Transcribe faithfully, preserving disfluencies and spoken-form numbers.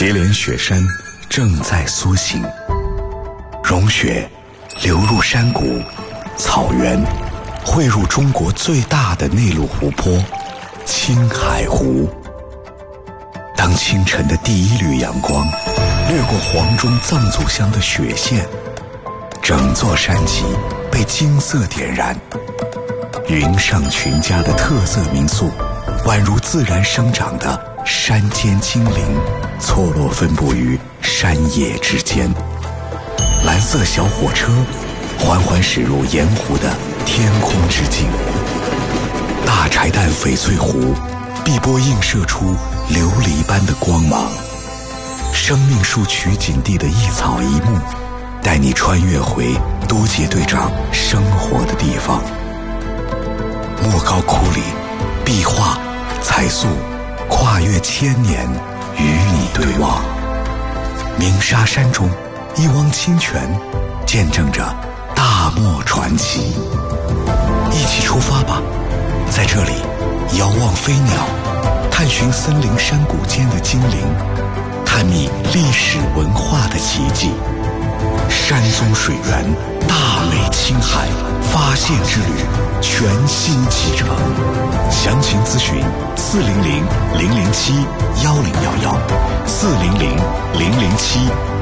祁连雪山正在苏醒，融雪流入山谷、草原，汇入中国最大的内陆湖泊青海湖。当清晨的第一缕阳光掠过黄钟藏族乡的雪线，整座山脊被金色点燃。云上群家的特色民宿，宛如自然生长的山间精灵，错落分布于山野之间。蓝色小火车缓缓驶入盐湖的天空之境，大柴旦翡翠湖碧波映射出琉璃般的光芒。生命树取景地的一草一木，带你穿越回都杰队长生活的地方。莫高窟里，壁画、彩塑跨越千年，与你对望。鸣沙山中，一汪清泉见证着大漠传奇。一起出发吧，在这里遥望飞鸟，探寻森林山谷间的精灵，探秘历史文化的奇迹。山宗水源，大美青海发现之旅全新启程。详情咨询四零零零零七幺零幺幺，四零零零零七